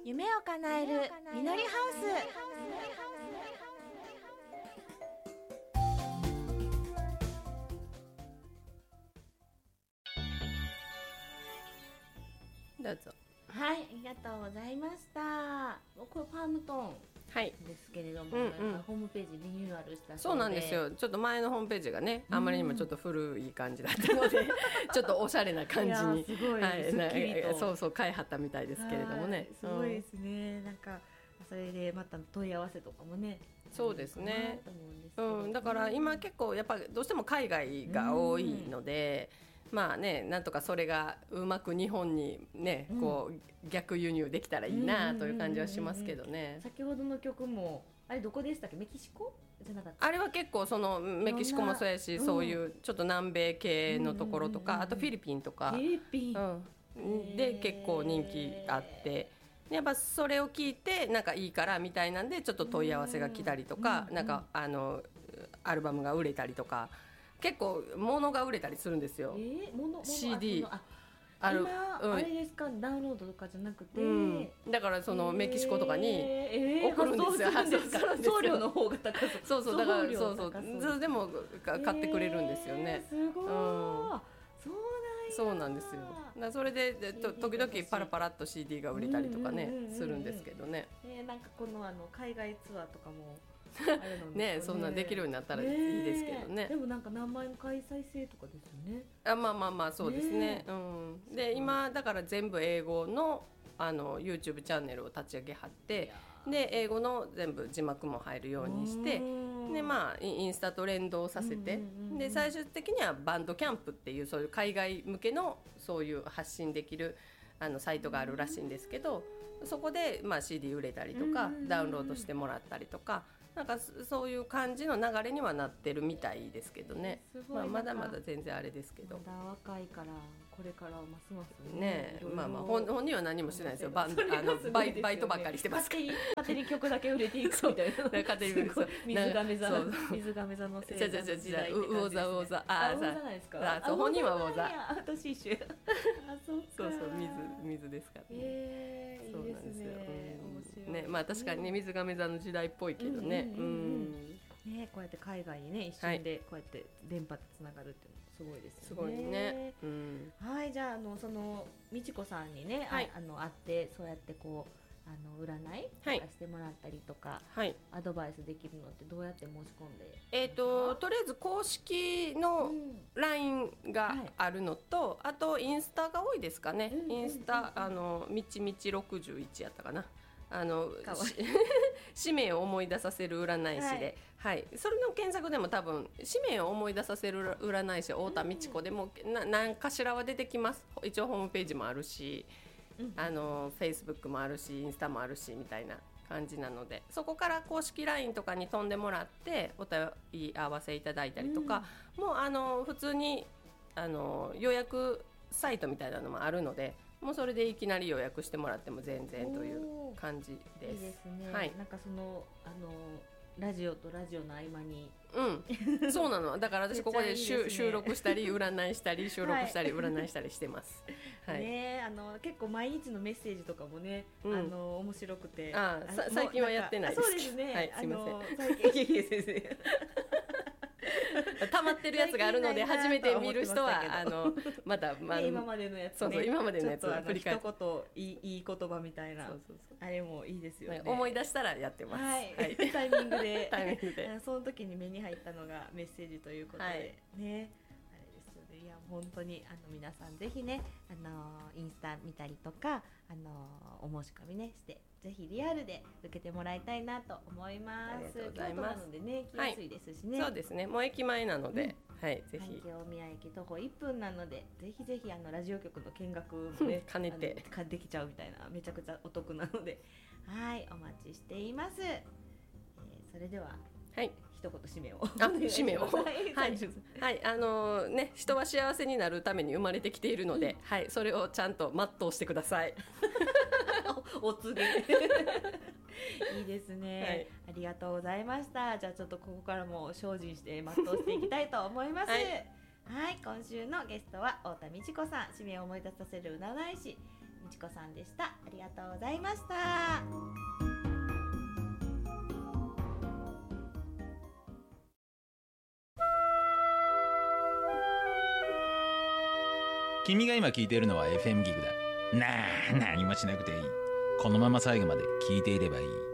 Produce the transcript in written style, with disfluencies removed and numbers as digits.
夢を叶えるみのりハウス。どうぞ。 はい、ありがとうございました。これパームトーンはいですけれども、 うんうんホームページリニューアルしたそうなんですよ。ちょっと前のホームページがねあまりにもちょっと古い感じだったので、ちょっとおしゃれな感じにすごい、 はい、 すっきりとそうそう変えはったみたいですけれどもね、 すごいですね、なんかそれでまた問い合わせとかもね、 そうですね、だかから今結構やっぱどうしても海外が多いので、まあね、なんとかそれがうまく日本にね、こう逆輸入できたらいいなという感じはしますけどね。 先ほどの曲もあれどこでしたっけ、メキシコじゃなかった？ あれは結構そのメキシコもそうやし、そういうちょっと南米系のところとか、あとフィリピンとか、で結構人気あって、やっぱそれを聞いてなんかいいからみたいなんでちょっと問い合わせが来たりとか、なんかアルバムが売れたりとか、結構物が売れたりするんですよ。CD あれですか、ダウンロードとかじゃなくて、 だからそのメキシコとかに送るんですよ。 送料の方が高そう。 そうだからそうでも買ってくれるんですよね。 すごい、 そうなんですよ。それで時々パラパラっと CD が売れたりとかねするんですけどね。 なんかこの海外ツアーとかもね、そんなできるようになったらいいですけどね。 でもなんか何万回再生とかですよね。 まあそうですね。で今だから全部英語のYouTube チャンネルを立ち上げはって、で英語の全部字幕も入るようにして、でまあインスタと連動させて、で最終的にはバンドキャンプっていうそういう海外向けのそういう発信できるサイトがあるらしいんですけど、そこでまあ CD 売れたりとかダウンロードしてもらったりとか、なんかそういう感じの流れにはなってるみたいですけどね。まだまだ全然あれですけど、 まだ若いからこれからますますね。まあ本人は何もしてないですよ。バイトばっかりしてますから。 勝手に曲だけ売れていくみたいな。勝手に水亀座のせいで時代って感じですね。魚座なんですか？ 本人は魚座。 私一緒。 そう水ですからね。そうなんですよ。ね、まあ確かにね、水亀座の時代っぽいけどね。 ね、こうやって海外にね一瞬でこうやって電波でつながるっていうのすごいですよね。 すごいね。 はい、じゃあそのみちこさんにね、会ってそうやってこう占いとかしてもらったりとか、アドバイスできるのってどうやって申し込んで？ とりあえず公式の LINE があるのと、あとインスタが多いですかね。インスタみちみち61やったかな。使命を思い出させる占い師で、それの検索でも多分使命を思い出させる占い師太田美智子でも何かしらは出てきます。一応ホームページもあるし、Facebook もあるしインスタもあるしみたいな感じなので、そこから公式 LINE とかに飛んでもらってお問い合わせいただいたりとか、もう普通に予約サイトみたいなのもあるので、もうそれでいきなり予約してもらっても全然という感じです。 いいですね。なんかそのラジオとラジオの合間に、 そうなの。だから私ここで収録したり占いしたり収録したり占いしたりしてます。 結構毎日のメッセージとかもね、面白くて、 最近はやってないです。 そうですね。 すいません。 最近先生。 溜まってるやつがあるので、初めて見る人はまだ今までのやつね、 今までのやつを振り返って一言いい言葉みたいな、あれもいいですよね。 思い出したらやってます。 タイミングでその時に目に入ったのがメッセージということでね。いや本当に皆さんぜひねインスタ見たりとかお申し込みねしてぜひリアルで受けてもらいたいなと思います。 ありがとうございます。 京都なのでね、来やすいですしね。 そうですね。もう駅前なので、ぜひ。 阪急大宮駅徒歩1分なので、ぜひぜひラジオ局の見学もね兼ねてできちゃうみたいな、めちゃくちゃお得なので、お待ちしています。それでは。一言締めを人は幸せになるために生まれてきているので、それをちゃんと全うしてください。 お告げいいですね、ありがとうございました。じゃあちょっとここからも精進して全うしていきたいと思います。今週のゲストは太田美智子さん、使命を思い出させる占い師みちこさんでした。ありがとうございました。 君が今聞いているのは FM ギグだ。何もしなくていい。このまま最後まで聞いていればいい。